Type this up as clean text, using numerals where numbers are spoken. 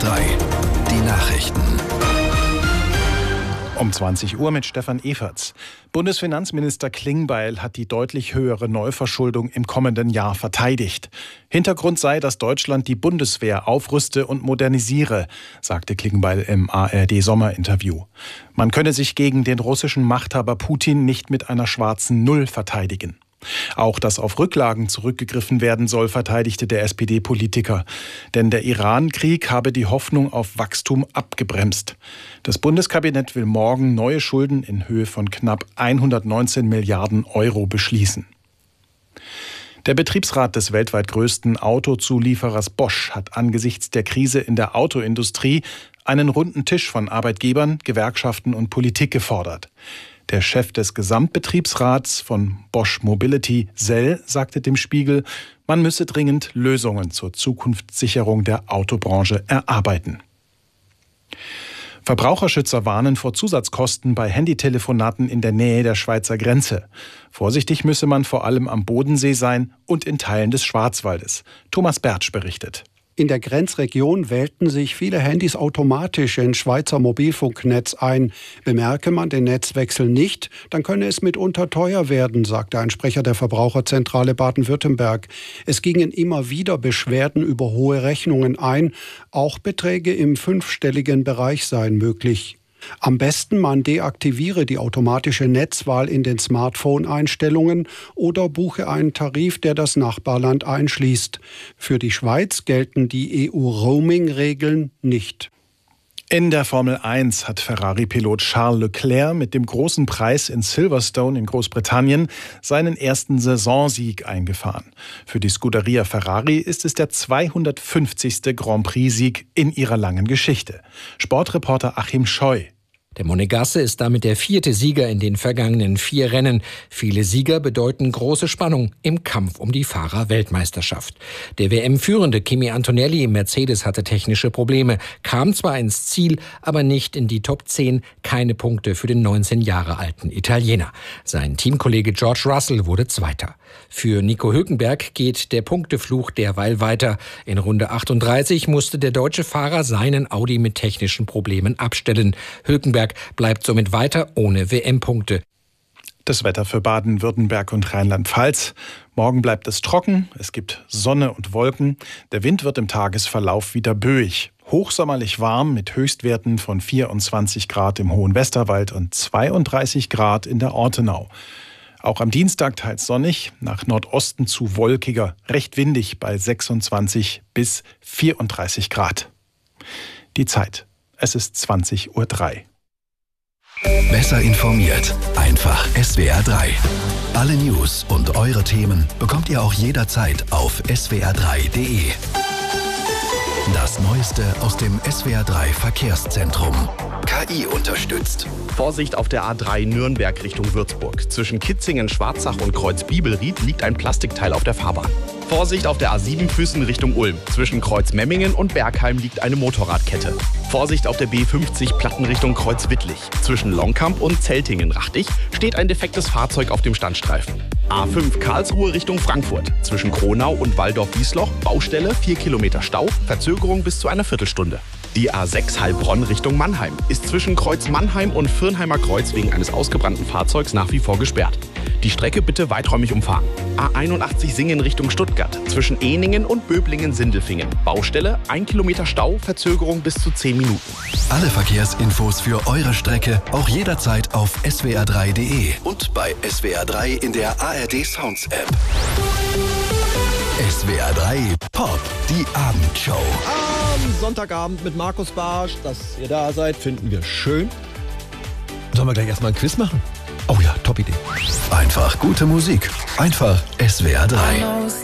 3, die Nachrichten. Um 20 Uhr mit Stefan Everts. Bundesfinanzminister Klingbeil hat die deutlich höhere Neuverschuldung im kommenden Jahr verteidigt. Hintergrund sei, dass Deutschland die Bundeswehr aufrüste und modernisiere, sagte Klingbeil im ARD-Sommerinterview. Man könne sich gegen den russischen Machthaber Putin nicht mit einer schwarzen Null verteidigen. Auch dass auf Rücklagen zurückgegriffen werden soll, verteidigte der SPD-Politiker. Denn der Iran-Krieg habe die Hoffnung auf Wachstum abgebremst. Das Bundeskabinett will morgen neue Schulden in Höhe von knapp 119 Milliarden Euro beschließen. Der Betriebsrat des weltweit größten Autozulieferers Bosch hat angesichts der Krise in der Autoindustrie einen runden Tisch von Arbeitgebern, Gewerkschaften und Politik gefordert. Der Chef des Gesamtbetriebsrats von Bosch Mobility, Sell, sagte dem Spiegel, man müsse dringend Lösungen zur Zukunftssicherung der Autobranche erarbeiten. Verbraucherschützer warnen vor Zusatzkosten bei Handytelefonaten in der Nähe der Schweizer Grenze. Vorsichtig müsse man vor allem am Bodensee sein und in Teilen des Schwarzwaldes. Thomas Bertsch berichtet. In der Grenzregion wählten sich viele Handys automatisch ins Schweizer Mobilfunknetz ein. Bemerke man den Netzwechsel nicht, dann könne es mitunter teuer werden, sagte ein Sprecher der Verbraucherzentrale Baden-Württemberg. Es gingen immer wieder Beschwerden über hohe Rechnungen ein. Auch Beträge im fünfstelligen Bereich seien möglich. Am besten man deaktiviere die automatische Netzwahl in den Smartphone-Einstellungen oder buche einen Tarif, der das Nachbarland einschließt. Für die Schweiz gelten die EU-Roaming-Regeln nicht. In der Formel 1 hat Ferrari-Pilot Charles Leclerc mit dem großen Preis in Silverstone in Großbritannien seinen ersten Saisonsieg eingefahren. Für die Scuderia Ferrari ist es der 250. Grand Prix-Sieg in ihrer langen Geschichte. Sportreporter Achim Scheu. Der Monegasse ist damit der 4. Sieger in den vergangenen 4 Rennen. Viele Sieger bedeuten große Spannung im Kampf um die Fahrer-Weltmeisterschaft. Der WM-Führende Kimi Antonelli im Mercedes hatte technische Probleme, kam zwar ins Ziel, aber nicht in die Top 10. Keine Punkte für den 19 Jahre alten Italiener. Sein Teamkollege George Russell wurde Zweiter. Für Nico Hülkenberg geht der Punktefluch derweil weiter. In Runde 38 musste der deutsche Fahrer seinen Audi mit technischen Problemen abstellen. Hülkenberg bleibt somit weiter ohne WM-Punkte. Das Wetter für Baden-Württemberg und Rheinland-Pfalz. Morgen bleibt es trocken, es gibt Sonne und Wolken. Der Wind wird im Tagesverlauf wieder böig. Hochsommerlich warm mit Höchstwerten von 24 Grad im Hohen Westerwald und 32 Grad in der Ortenau. Auch am Dienstag teils sonnig, nach Nordosten zu wolkiger, recht windig bei 26 bis 34 Grad. Die Zeit, es ist 20:03 Uhr. Besser informiert, einfach SWR 3. Alle News und eure Themen bekommt ihr auch jederzeit auf swr3.de. Das Neueste aus dem SWR 3 Verkehrszentrum. KI unterstützt. Vorsicht auf der A3 Nürnberg Richtung Würzburg. Zwischen Kitzingen, Schwarzach und Kreuz Bibelried liegt ein Plastikteil auf der Fahrbahn. Vorsicht auf der A7 Füssen Richtung Ulm. Zwischen Kreuz Memmingen und Bergheim liegt eine Motorradkette. Vorsicht auf der B50 Platten Richtung Kreuz Wittlich. Zwischen Longkamp und Zeltingen-Rachtig steht ein defektes Fahrzeug auf dem Standstreifen. A5 Karlsruhe Richtung Frankfurt. Zwischen Kronau und Walldorf-Wiesloch Baustelle, 4 Kilometer Stau, Verzögerung bis zu einer Viertelstunde. Die A6 Heilbronn Richtung Mannheim ist zwischen Kreuz Mannheim und Firnheimer Kreuz wegen eines ausgebrannten Fahrzeugs nach wie vor gesperrt. Die Strecke bitte weiträumig umfahren. A81 Singen Richtung Stuttgart. Zwischen Ehningen und Böblingen-Sindelfingen. Baustelle, 1 Kilometer Stau, Verzögerung bis zu 10 Minuten. Alle Verkehrsinfos für eure Strecke auch jederzeit auf swr3.de und bei SWR3 in der ARD Sounds App. SWR 3 Pop, die Abendshow. Am Sonntagabend mit Markus Barsch, dass ihr da seid, finden wir schön. Sollen wir gleich erstmal ein Quiz machen? Oh ja, top Idee. Einfach gute Musik. Einfach SWR 3.